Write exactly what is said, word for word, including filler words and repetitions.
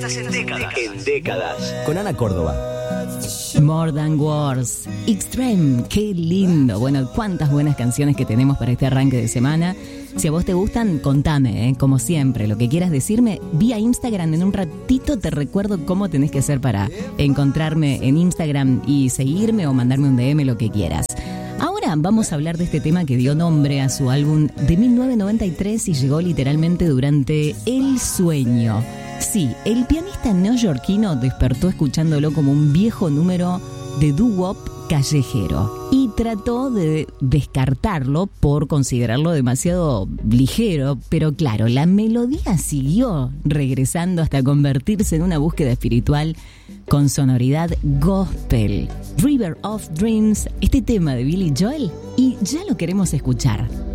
Estás en décadas. En décadas. Con Ana Córdoba. More Than Words, Extreme, qué lindo. Bueno, cuántas buenas canciones que tenemos para este arranque de semana. Si a vos te gustan, contame, ¿eh? Como siempre, lo que quieras decirme vía Instagram. En un ratito te recuerdo cómo tenés que hacer para encontrarme en Instagram y seguirme o mandarme un D M, lo que quieras. Ahora vamos a hablar de este tema que dio nombre a su álbum de mil novecientos noventa y tres y llegó literalmente durante el sueño. Sí, el pianista neoyorquino despertó escuchándolo como un viejo número de doo-wop callejero y trató de descartarlo por considerarlo demasiado ligero, pero claro, la melodía siguió regresando hasta convertirse en una búsqueda espiritual con sonoridad gospel. River of Dreams, este tema de Billy Joel, y ya lo queremos escuchar.